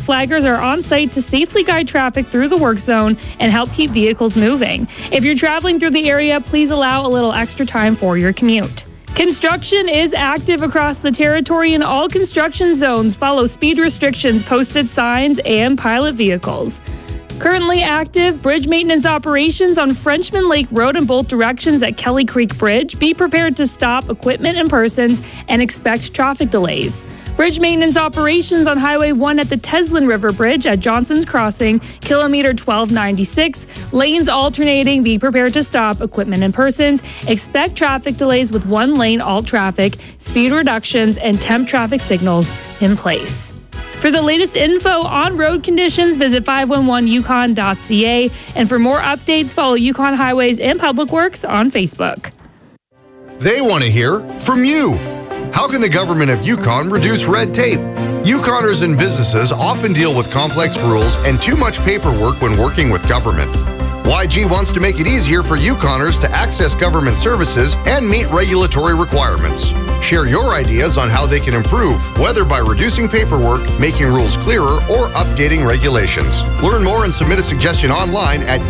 flaggers are on site to safely guide traffic through the work zone and help keep vehicles moving. If you're traveling through the area, please allow a little extra time for your commute. Construction is active across the territory, and all construction zones follow speed restrictions, posted signs, and pilot vehicles. Currently active bridge maintenance operations on Frenchman Lake Road in both directions at Kelly Creek Bridge. Be prepared to stop equipment and persons and expect traffic delays. Bridge maintenance operations on Highway 1 at the Teslin River Bridge at Johnson's Crossing, kilometer 1296. Lanes alternating. Be prepared to stop equipment and persons. Expect traffic delays with one lane alt traffic, speed reductions, and temp traffic signals in place. For the latest info on road conditions, visit 511yukon.ca. And for more updates, follow Yukon Highways and Public Works on Facebook. They want to hear from you. How can the government of Yukon reduce red tape? Yukoners and businesses often deal with complex rules and too much paperwork when working with government. YG wants to make it easier for Yukoners to access government services and meet regulatory requirements. Share your ideas on how they can improve, whether by reducing paperwork, making rules clearer, or updating regulations. Learn more and submit a suggestion online at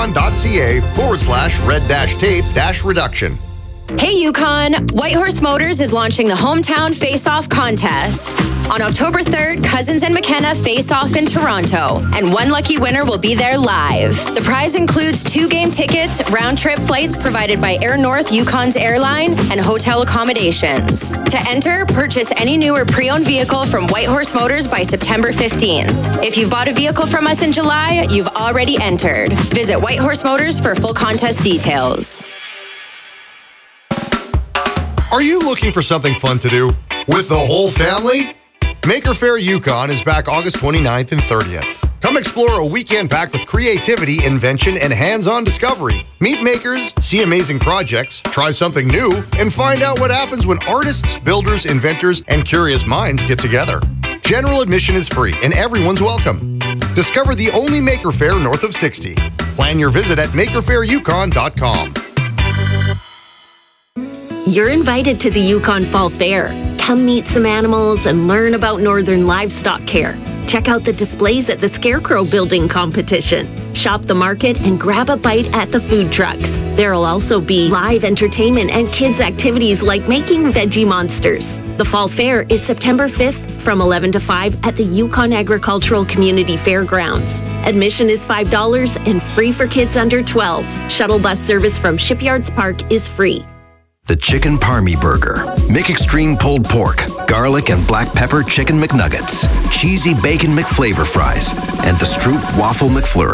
yukon.ca/red-tape-reduction. Hey Yukon! Whitehorse Motors is launching the Hometown Face-Off Contest. On October 3rd, Cousins and McKenna face off in Toronto, and one lucky winner will be there live. The prize includes 2 game tickets, round-trip flights provided by Air North Yukon's airline, and hotel accommodations. To enter, purchase any new or pre-owned vehicle from Whitehorse Motors by September 15th. If you've bought a vehicle from us in July, you've already entered. Visit Whitehorse Motors for full contest details. Are you looking for something fun to do with the whole family? Maker Faire Yukon is back August 29th and 30th. Come explore a weekend packed with creativity, invention, and hands-on discovery. Meet makers, see amazing projects, try something new, and find out what happens when artists, builders, inventors, and curious minds get together. General admission is free, and everyone's welcome. Discover the only Maker Faire north of 60. Plan your visit at makerfairyukon.com. You're invited to the Yukon Fall Fair. Come meet some animals and learn about northern livestock care. Check out the displays at the Scarecrow Building Competition. Shop the market and grab a bite at the food trucks. There'll also be live entertainment and kids' activities like making veggie monsters. The Fall Fair is September 5th from 11 to 5 at the Yukon Agricultural Community Fairgrounds. Admission is $5 and free for kids under 12. Shuttle bus service from Shipyards Park is free. The Chicken Parmy Burger, McExtreme pulled pork, garlic and black pepper chicken McNuggets, cheesy bacon McFlavor fries, and the Stroop Waffle McFlurry.